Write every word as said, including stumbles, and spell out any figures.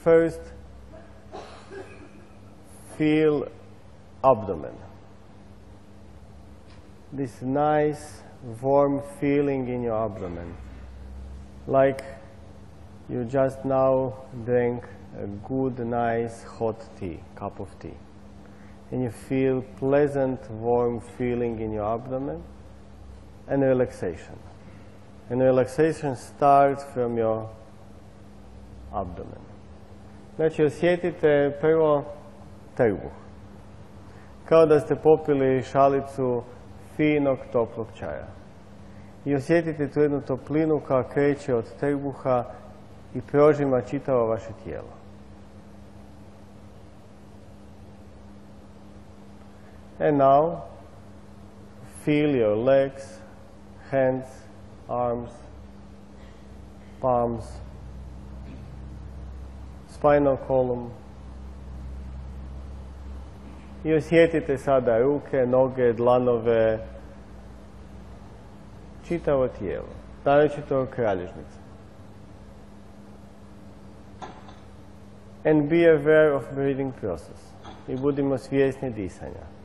first feel abdomen. This nice, warm feeling in your abdomen. Like you just now drank a good, nice, hot tea, cup of tea. And you feel pleasant, warm feeling in your abdomen and relaxation. And relaxation starts from your abdomen. Znači, osjetite prvo trbuh. Kao da ste popili šalicu finog, toplog čaja. I osjetite tu jednu toplinu koja kreće od trbuha i prožima čitavo vaše tijelo. And now, feel your legs, hands, arms, palms, spinal column. I osjetite sada ruke, noge, dlanove, čitavo tijelo, naročito kralježnice. And be aware of breathing process. I budimo svjesni disanja.